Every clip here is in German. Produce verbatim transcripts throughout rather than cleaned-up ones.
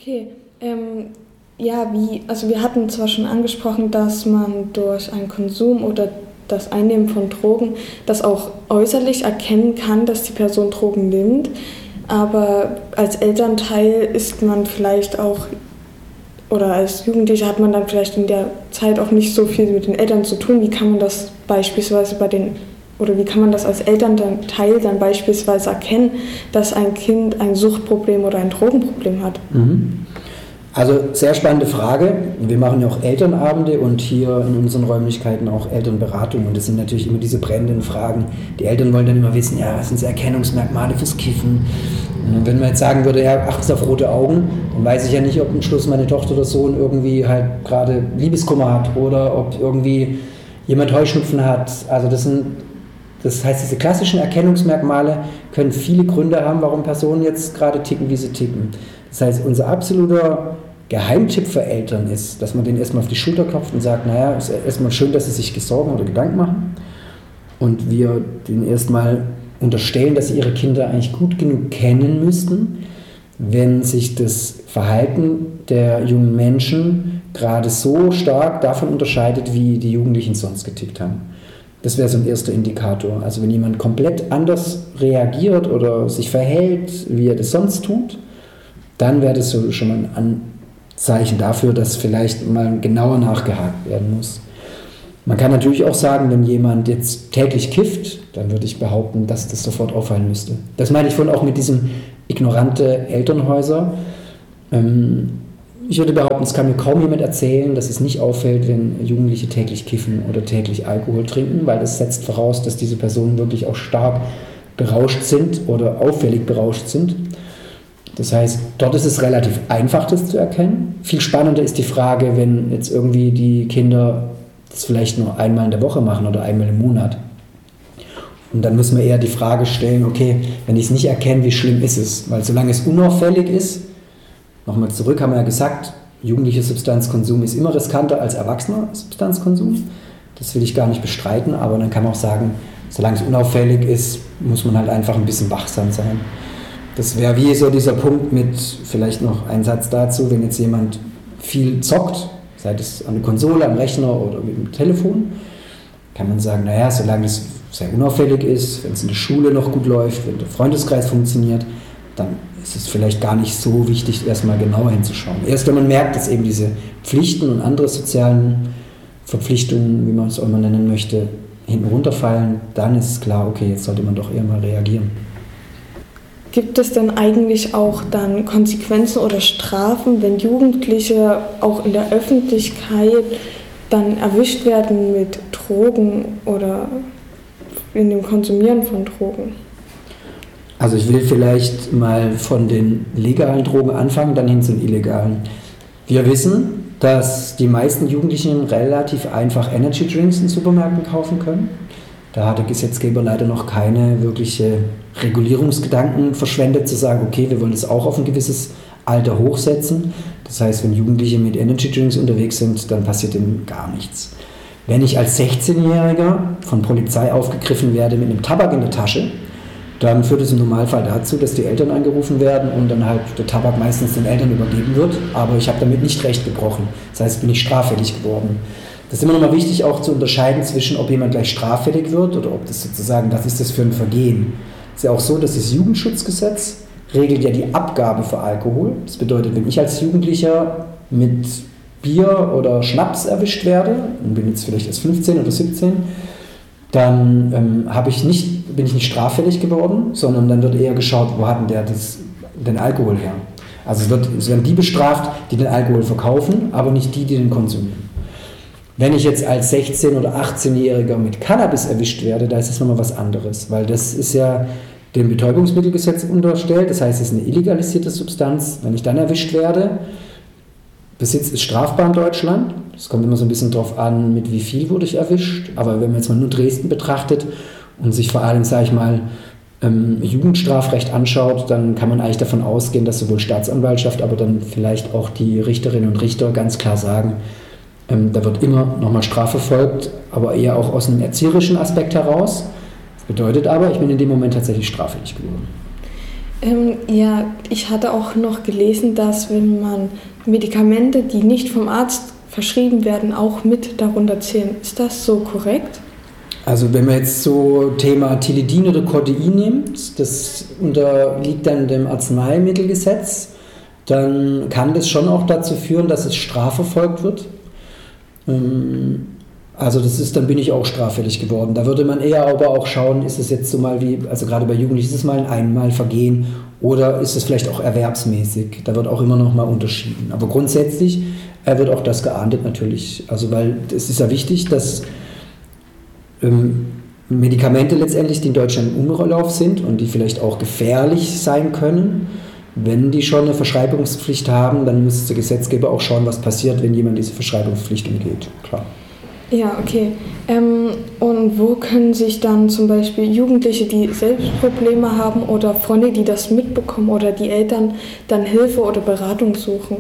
Okay, ähm, ja, wie, also wir hatten zwar schon angesprochen, dass man durch einen Konsum oder das Einnehmen von Drogen das auch äußerlich erkennen kann, dass die Person Drogen nimmt, aber als Elternteil ist man vielleicht auch, oder als Jugendlicher hat man dann vielleicht in der Zeit auch nicht so viel mit den Eltern zu tun. Wie kann man das beispielsweise bei den, oder wie kann man das als Elternteil dann beispielsweise erkennen, dass ein Kind ein Suchtproblem oder ein Drogenproblem hat? Mhm. Also sehr spannende Frage. Wir machen ja auch Elternabende und hier in unseren Räumlichkeiten auch Elternberatungen. Und das sind natürlich immer diese brennenden Fragen. Die Eltern wollen dann immer wissen, ja, was sind so Erkennungsmerkmale fürs Kiffen? Und wenn man jetzt sagen würde, ja, achten Sie auf rote Augen, dann weiß ich ja nicht, ob am Schluss meine Tochter oder Sohn irgendwie halt gerade Liebeskummer hat oder ob irgendwie jemand Heuschnupfen hat. Also das sind, das heißt, diese klassischen Erkennungsmerkmale können viele Gründe haben, warum Personen jetzt gerade ticken, wie sie ticken. Das heißt, unser absoluter Geheimtipp für Eltern ist, dass man denen erstmal auf die Schulter klopft und sagt, naja, es ist erstmal schön, dass sie sich Sorgen oder Gedanken machen und wir denen erstmal unterstellen, dass sie ihre Kinder eigentlich gut genug kennen müssten, wenn sich das Verhalten der jungen Menschen gerade so stark davon unterscheidet, wie die Jugendlichen sonst getickt haben. Das wäre so ein erster Indikator. Also wenn jemand komplett anders reagiert oder sich verhält, wie er das sonst tut, dann wäre das so schon mal ein Anzeichen dafür, dass vielleicht mal genauer nachgehakt werden muss. Man kann natürlich auch sagen, wenn jemand jetzt täglich kifft, dann würde ich behaupten, dass das sofort auffallen müsste. Das meine ich vorhin auch mit diesem ignorante Elternhäuser. Ich würde behaupten, es kann mir kaum jemand erzählen, dass es nicht auffällt, wenn Jugendliche täglich kiffen oder täglich Alkohol trinken, weil das setzt voraus, dass diese Personen wirklich auch stark berauscht sind oder auffällig berauscht sind. Das heißt, dort ist es relativ einfach, das zu erkennen. Viel spannender ist die Frage, wenn jetzt irgendwie die Kinder das vielleicht nur einmal in der Woche machen oder einmal im Monat. Und dann müssen wir eher die Frage stellen, okay, wenn ich es nicht erkenne, wie schlimm ist es? Weil solange es unauffällig ist, nochmal zurück, haben wir ja gesagt, jugendlicher Substanzkonsum ist immer riskanter als erwachsener Substanzkonsum. Das will ich gar nicht bestreiten, aber dann kann man auch sagen, solange es unauffällig ist, muss man halt einfach ein bisschen wachsam sein. Das wäre wie so dieser Punkt mit, vielleicht noch ein Satz dazu, wenn jetzt jemand viel zockt, sei es an der Konsole, am Rechner oder mit dem Telefon, kann man sagen, naja, solange es sehr unauffällig ist, wenn es in der Schule noch gut läuft, wenn der Freundeskreis funktioniert, dann ist es vielleicht gar nicht so wichtig, erstmal genauer hinzuschauen. Erst wenn man merkt, dass eben diese Pflichten und andere sozialen Verpflichtungen, wie man es auch immer nennen möchte, hinten runterfallen, dann ist es klar, okay, jetzt sollte man doch eher mal reagieren. Gibt es denn eigentlich auch dann Konsequenzen oder Strafen, wenn Jugendliche auch in der Öffentlichkeit dann erwischt werden mit Drogen oder in dem Konsumieren von Drogen? Also ich will vielleicht mal von den legalen Drogen anfangen, dann hin zu den illegalen. Wir wissen, dass die meisten Jugendlichen relativ einfach Energy Drinks in Supermärkten kaufen können. Da hat der Gesetzgeber leider noch keine wirkliche Regulierungsgedanken verschwendet, zu sagen, okay, wir wollen das auch auf ein gewisses Alter hochsetzen. Das heißt, wenn Jugendliche mit Energy Drinks unterwegs sind, dann passiert ihnen gar nichts. Wenn ich als sechzehnjähriger von Polizei aufgegriffen werde mit einem Tabak in der Tasche, dann führt es im Normalfall dazu, dass die Eltern angerufen werden und dann halt der Tabak meistens den Eltern übergeben wird. Aber ich habe damit nicht Recht gebrochen. Das heißt, bin ich straffällig geworden. Das ist immer noch mal wichtig, auch zu unterscheiden zwischen, ob jemand gleich straffällig wird oder ob das sozusagen, was ist das für ein Vergehen. Es ist ja auch so, dass das Jugendschutzgesetz regelt ja die Abgabe für Alkohol. Das bedeutet, wenn ich als Jugendlicher mit Bier oder Schnaps erwischt werde, und bin jetzt vielleicht erst fünfzehn oder siebzehn, dann ähm, habe ich nicht, bin ich nicht straffällig geworden, sondern dann wird eher geschaut, wo hat denn der das, den Alkohol her. Also es, wird, es werden die bestraft, die den Alkohol verkaufen, aber nicht die, die den konsumieren. Wenn ich jetzt als sechzehn- oder achtzehnjähriger mit Cannabis erwischt werde, da ist es nochmal was anderes, weil das ist ja dem Betäubungsmittelgesetz unterstellt, das heißt, es ist eine illegalisierte Substanz. Wenn ich dann erwischt werde, Besitz ist strafbar in Deutschland, das kommt immer so ein bisschen drauf an, mit wie viel wurde ich erwischt, aber wenn man jetzt mal nur Dresden betrachtet und sich vor allem, sage ich mal, ähm, Jugendstrafrecht anschaut, dann kann man eigentlich davon ausgehen, dass sowohl Staatsanwaltschaft, aber dann vielleicht auch die Richterinnen und Richter ganz klar sagen, Ähm, da wird immer nochmal strafverfolgt, aber eher auch aus einem erzieherischen Aspekt heraus. Das bedeutet aber, ich bin in dem Moment tatsächlich straffällig geworden. Ähm, ja, ich hatte auch noch gelesen, dass wenn man Medikamente, die nicht vom Arzt verschrieben werden, auch mit darunter zählen. Ist das so korrekt? Also wenn man jetzt so Thema Tilidin oder Codein nimmt, das unterliegt dann dem Arzneimittelgesetz, dann kann das schon auch dazu führen, dass es strafverfolgt wird. Also das ist, dann bin ich auch straffällig geworden. Da würde man eher aber auch schauen, ist es jetzt so mal wie, also gerade bei Jugendlichen ist es mal ein Einmalvergehen oder ist es vielleicht auch erwerbsmäßig. Da wird auch immer noch mal unterschieden. Aber grundsätzlich äh, wird auch das geahndet natürlich. Also weil es ist ja wichtig, dass ähm, Medikamente letztendlich, die in Deutschland im Umlauf sind und die vielleicht auch gefährlich sein können, wenn die schon eine Verschreibungspflicht haben, dann muss der Gesetzgeber auch schauen, was passiert, wenn jemand diese Verschreibungspflicht umgeht. Klar. Ja, okay. Ähm, und wo können sich dann zum Beispiel Jugendliche, die selbst Probleme haben oder Freunde, die das mitbekommen oder die Eltern dann Hilfe oder Beratung suchen?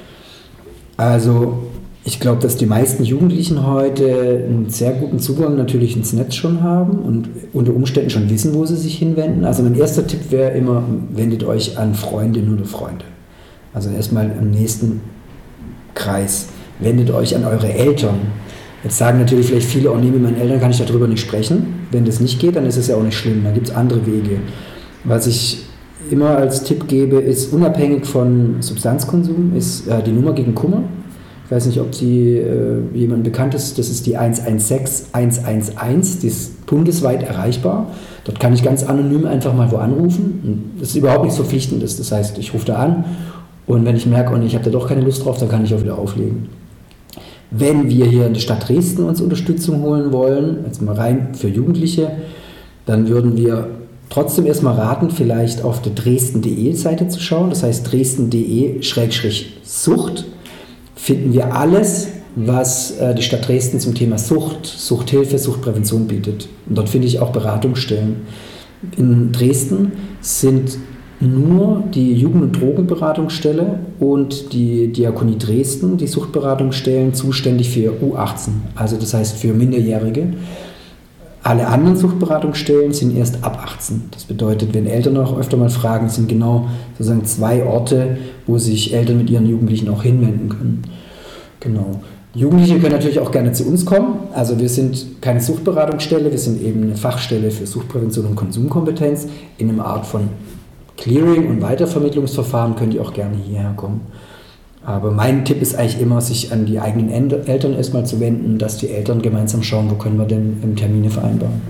Also ich glaube, dass die meisten Jugendlichen heute einen sehr guten Zugang natürlich ins Netz schon haben und unter Umständen schon wissen, wo sie sich hinwenden. Also mein erster Tipp wäre immer, wendet euch an Freundinnen oder Freunde. Also erstmal im nächsten Kreis. Wendet euch an eure Eltern. Jetzt sagen natürlich vielleicht viele, oh nee, mit meinen Eltern kann ich darüber nicht sprechen. Wenn das nicht geht, dann ist es ja auch nicht schlimm, dann gibt es andere Wege. Was ich immer als Tipp gebe, ist unabhängig von Substanzkonsum, ist äh, die Nummer gegen Kummer. Ich weiß nicht, ob sie äh, jemand bekannt ist, das ist die eins eins sechs eins eins eins, die ist bundesweit erreichbar. Dort kann ich ganz anonym einfach mal wo anrufen. Und das ist überhaupt nichts Verpflichtendes, das heißt, ich rufe da an und wenn ich merke, oh, ich habe da doch keine Lust drauf, dann kann ich auch wieder auflegen. Wenn wir hier in der Stadt Dresden uns Unterstützung holen wollen, jetzt mal rein für Jugendliche, dann würden wir trotzdem erstmal raten, vielleicht auf der dresden punkt de Seite zu schauen. Das heißt dresden punkt de Schrägstrich Sucht. Finden wir alles, was äh, die Stadt Dresden zum Thema Sucht, Suchthilfe, Suchtprävention bietet. Und dort finde ich auch Beratungsstellen. In Dresden sind nur die Jugend- und Drogenberatungsstelle und die Diakonie Dresden, die Suchtberatungsstellen, zuständig für U achtzehn, also das heißt für Minderjährige. Alle anderen Suchtberatungsstellen sind erst ab achtzehn. Das bedeutet, wenn Eltern auch öfter mal fragen, sind genau sozusagen zwei Orte, wo sich Eltern mit ihren Jugendlichen auch hinwenden können. Genau. Jugendliche können natürlich auch gerne zu uns kommen. Also wir sind keine Suchtberatungsstelle, wir sind eben eine Fachstelle für Suchtprävention und Konsumkompetenz. In einer Art von Clearing- und Weitervermittlungsverfahren könnt ihr auch gerne hierher kommen. Aber mein Tipp ist eigentlich immer, sich an die eigenen Eltern erstmal zu wenden, dass die Eltern gemeinsam schauen, wo können wir denn Termine vereinbaren.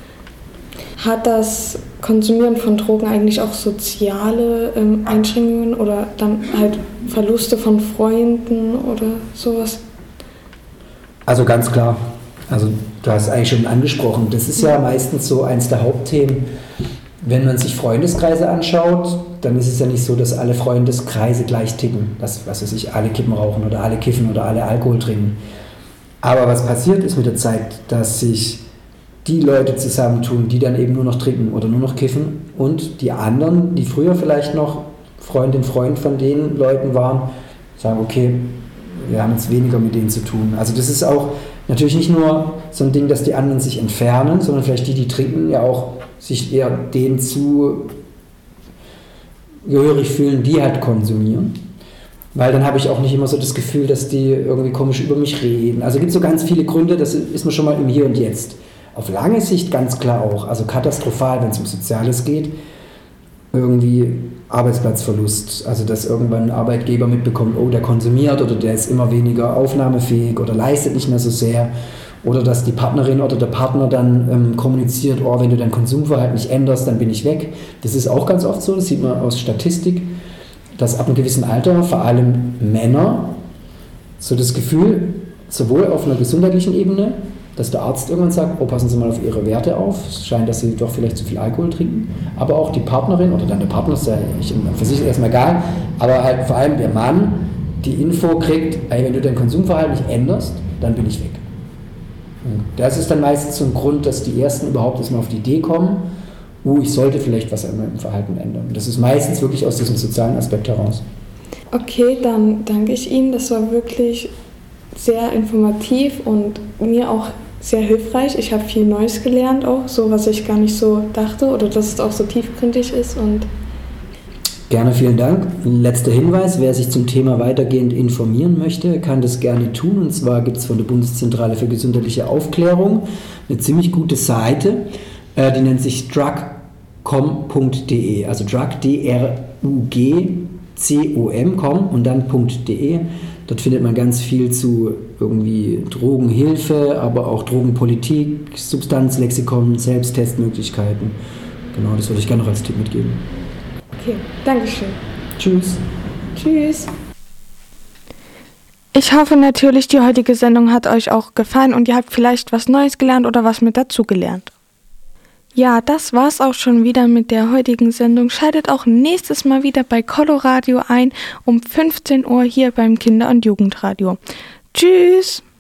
Hat das Konsumieren von Drogen eigentlich auch soziale ähm, Einschränkungen oder dann halt Verluste von Freunden oder sowas? Also ganz klar. Also du hast eigentlich schon angesprochen, das ist ja meistens so eins der Hauptthemen. Wenn man sich Freundeskreise anschaut, dann ist es ja nicht so, dass alle Freundeskreise gleich ticken. Dass, was weiß ich, alle Kippen rauchen oder alle kiffen oder alle Alkohol trinken. Aber was passiert ist mit der Zeit, dass sich die Leute zusammentun, die dann eben nur noch trinken oder nur noch kiffen und die anderen, die früher vielleicht noch Freundin, Freund von den Leuten waren, sagen, okay, wir haben jetzt weniger mit denen zu tun. Also das ist auch natürlich nicht nur so ein Ding, dass die anderen sich entfernen, sondern vielleicht die, die trinken, ja auch sich eher denen zu gehörig fühlen, die halt konsumieren. Weil dann habe ich auch nicht immer so das Gefühl, dass die irgendwie komisch über mich reden. Also es gibt so ganz viele Gründe, das ist mir schon mal im Hier und Jetzt. Auf lange Sicht ganz klar auch, also katastrophal, wenn es um Soziales geht, irgendwie Arbeitsplatzverlust. Also dass irgendwann ein Arbeitgeber mitbekommt, oh, der konsumiert oder der ist immer weniger aufnahmefähig oder leistet nicht mehr so sehr. Oder dass die Partnerin oder der Partner dann ähm, kommuniziert, oh, wenn du dein Konsumverhalten nicht änderst, dann bin ich weg. Das ist auch ganz oft so, das sieht man aus Statistik, dass ab einem gewissen Alter vor allem Männer so das Gefühl, sowohl auf einer gesundheitlichen Ebene, dass der Arzt irgendwann sagt, oh, passen Sie mal auf Ihre Werte auf, es scheint, dass Sie doch vielleicht zu viel Alkohol trinken, aber auch die Partnerin oder dann der Partner, ist ja für sich erstmal egal, aber halt vor allem der Mann die Info kriegt, ey, wenn du dein Konsumverhalten nicht änderst, dann bin ich weg. Das ist dann meistens so ein Grund, dass die Ersten überhaupt erstmal auf die Idee kommen, oh, ich sollte vielleicht was an meinem Verhalten ändern. Das ist meistens wirklich aus diesem sozialen Aspekt heraus. Okay, dann danke ich Ihnen. Das war wirklich sehr informativ und mir auch sehr hilfreich. Ich habe viel Neues gelernt auch, so was ich gar nicht so dachte oder dass es auch so tiefgründig ist. Und Gerne, vielen Dank. Ein letzter Hinweis, wer sich zum Thema weitergehend informieren möchte, kann das gerne tun. Und zwar gibt es von der Bundeszentrale für gesundheitliche Aufklärung eine ziemlich gute Seite, äh, die nennt sich drug com punkt de, also drug, D R U G C O M, com und dann .de. Dort findet man ganz viel zu irgendwie Drogenhilfe, aber auch Drogenpolitik, Substanzlexikon, Selbsttestmöglichkeiten. Genau, das würde ich gerne noch als Tipp mitgeben. Okay, Dankeschön. Tschüss. Tschüss. Ich hoffe natürlich, die heutige Sendung hat euch auch gefallen und ihr habt vielleicht was Neues gelernt oder was mit dazugelernt. Ja, das war's auch schon wieder mit der heutigen Sendung. Schaltet auch nächstes Mal wieder bei Coloradio ein um fünfzehn Uhr hier beim Kinder- und Jugendradio. Tschüss!